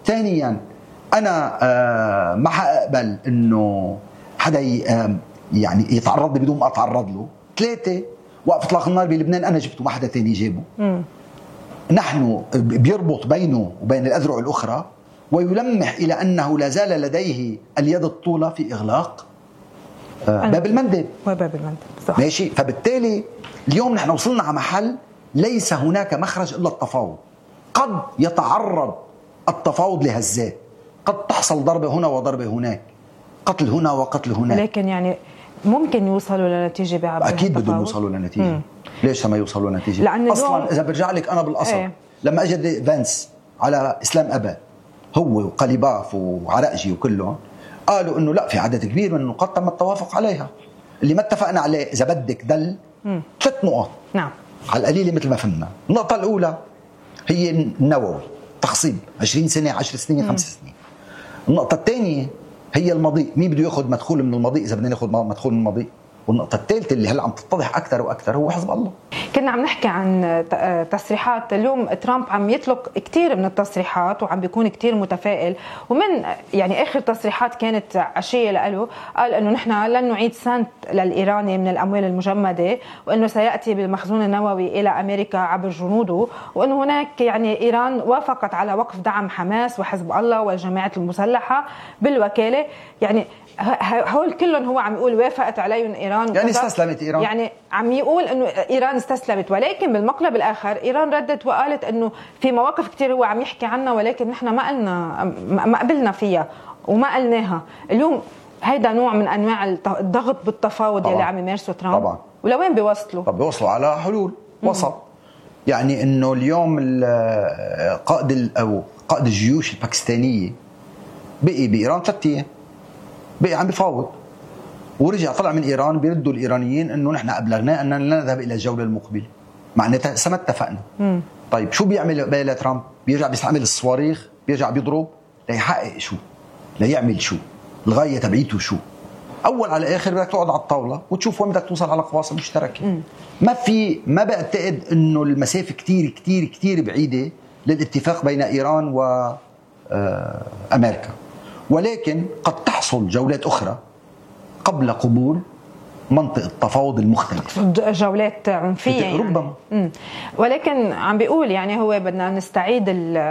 ثانيا أنا ما حقبل إنه حدا يعني يتعرض لي بدون ما أتعرض له. 3 وقف إطلاق النار بلبنان أنا جبته ما حدا تاني جابه. نحن بيربط بينه وبين الأذرع الأخرى ويلمح إلى أنه لا زال لديه اليد الطولة في إغلاق باب المندب. صح. ماشي. فبالتالي اليوم نحن وصلنا على محل ليس هناك مخرج إلا التفاوض. قد يتعرض التفاوض لهزات، قد تحصل ضربة هنا وضربة هناك، قتل هنا وقتل هناك، لكن يعني ممكن يوصلوا لنتيجة بعد أكيد بدهم يوصلوا لنتيجة. ليش ما يوصلوا لنتيجة؟ أصلا إذا برجع لك أنا بالأصل لما أجد فانس على إسلام أباد هو وقليباف وعرقجي وكلهم قالوا إنه لا في عدد كبير من النقاط تم التوافق عليها. اللي ما اتفقنا عليه إذا بدك 3 نقط. نعم. على القليل مثل ما فهمنا. النقطة الأولى هي النووي، تخصيب 20 سنة 10 سنين 5 سنين. النقطة الثانية هي المضيء، مين بده ياخذ مدخول من المضيء إذا بدنا ناخذ مدخول من المضيء. والنقطة الثالثة اللي هلا عم تتضح أكثر وأكثر هو حزب الله. كنا عم نحكي عن تصريحات اليوم، ترامب عم يطلق كتير من التصريحات وعم بيكون كتير متفائل، ومن يعني آخر تصريحات كانت عشية له قال أنه نحن لن نعيد سنت للإيراني من الأموال المجمدة، وأنه سيأتي بالمخزون النووي إلى أمريكا عبر جنوده، وأنه هناك يعني إيران وافقت على وقف دعم حماس وحزب الله والجماعات المسلحة بالوكالة. يعني هول كلهم هو عم يقول وافقت عليهم إيران، يعني استسلمت إيران، يعني عم يقول إنه إيران استسلمت. ولكن بالمقلب الآخر إيران ردت وقالت إنه في مواقف كتير هو عم يحكي عنها ولكن نحن ما قبلنا فيها وما قلناها. اليوم هيدا نوع من أنواع الضغط بالتفاوض اللي عم يمارسه ترامب. طبعا. ولوين بيوصلوا؟ طب بيوصلوا على حلول وسط. يعني إنه اليوم قائد الجيوش الباكستانية بقي بإيران 3 أيام، بقي عم بيفاوض، ورجع طلع من إيران بيردوا الإيرانيين إنه نحن أبلغنا أننا لا نذهب إلى الجولة المقبلة، معناتها ما اتفقنا. طيب شو بيعمل بقى ترامب؟ بيرجع بيستعمل الصواريخ، بيرجع بيضرب ليحقق شو؟ ليعمل شو؟ الغاية تبعيته شو؟ أول على آخر بدك تقعد على الطاولة وتشوف وين بدك توصل على قواصم مشتركة. ما بعتقد إنه المسافة كتير كتير كتير بعيدة للاتفاق بين إيران وأمريكا، ولكن قد تحصل جولات أخرى قبل قبول منطق التفاوض المختلف، جولات عنفية يعني. ربما. ولكن عم بيقول يعني هو بدنا نستعيد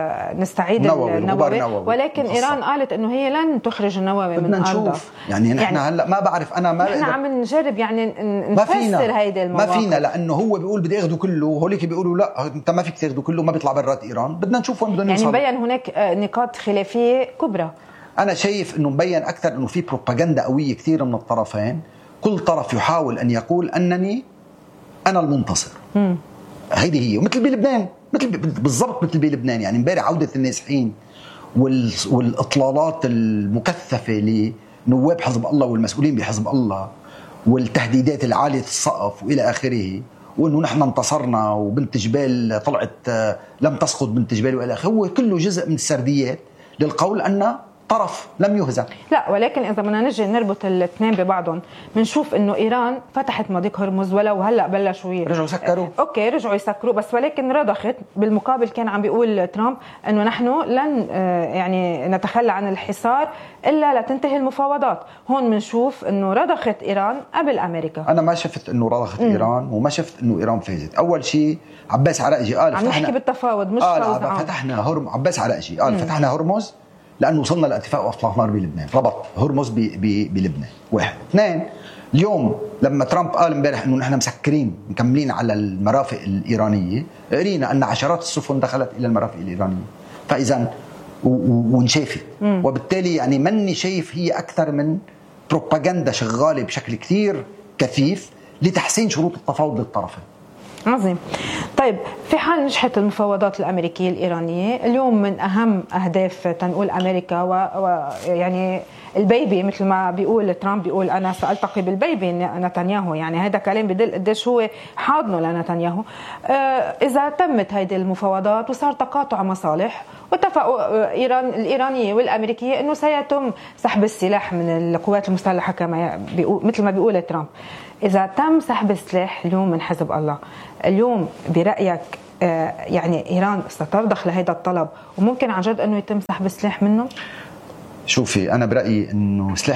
النووي، ولكن مخصص. إيران قالت إنه هي لن تخرج النووي من أرضها. نشوف يعني نحن هلا ما بعرف أنا ما نحن عم نجرب يعني نفسر هيدا المواقف. ما فينا لأنه هو بيقول بدي أخذه كله وهوليك بيقولوا لا أنت ما فيك تاخذه كله، ما بيطلع برات إيران. بدنا نشوف وين بدنا نوصل. يعني مبين هناك نقاط خلافية كبرى. أنا شايف إنه مبين أكثر إنه في بروباغندا قوية كثير من الطرفين، كل طرف يحاول أن يقول أنني أنا المنتصر. هيدي هي، مثل بلبنان، بالضبط مثل بلبنان. يعني امبارح عودة النازحين والإطلالات المكثفة لنواب حزب الله والمسؤولين بحزب الله والتهديدات العالية السقف وإلى آخره، وإنه نحن انتصرنا وبنت جبال طلعت لم تسقط بنت جبال وإلى آخره، هو كله جزء من السرديات للقول أن طرف لم يهزم. لا، ولكن إذا بدنا نجي نربط الاثنين ببعضهم بنشوف إنه إيران فتحت مضيق هرمز ولو هلأ بلشوا رجعوا يسكروا. أوكي رجعوا يسكروا، بس ولكن رضخت. بالمقابل كان عم بيقول ترامب إنه نحن لن يعني نتخلى عن الحصار إلا لتنتهي المفاوضات. هون بنشوف إنه رضخت إيران قبل أمريكا. أنا ما شفت إنه رضخت إيران وما شفت إنه إيران فازت. أول شيء عباس عرقجي قال عم نحكي بالتفاوض مش فتحنا عباس عرقجي قال فتحنا هرمز لأنه وصلنا لاتفاق وإطلاق نار بلبنان، ربط هرمز بلبنان. 1 2 اليوم لما ترامب قال امبارح إنه نحن مسكرين مكملين على المرافق الإيرانية، قرينا أن عشرات السفن دخلت إلى المرافق الإيرانية، فإذا وانشافت. وبالتالي يعني مني شايف هي أكثر من بروباغندا شغالة بشكل كثير كثيف لتحسين شروط التفاوض للطرفين. عظيم. طيب في حال نجحت المفاوضات الأمريكية الإيرانية اليوم، من أهم أهداف تنقول أمريكا ويعني البيبي مثل ما بيقول ترامب، بيقول أنا سألتقي بالبيبي نتنياهو، يعني هذا كلام بدل قديش هو حاضنه لنتنياهو. إذا تمت هذه المفاوضات وصار تقاطع مصالح واتفقوا الإيرانية والأمريكية إنه سيتم سحب السلاح من القوات المسلحة كما مثل ما بيقول ترامب، إذا تم سحب السلاح اليوم من حزب الله، اليوم برأيك يعني إيران سترضخ لهذا الطلب وممكن عن جد أنه يتم سحب السلاح منه؟ شوفي أنا برأيي أنه سلاح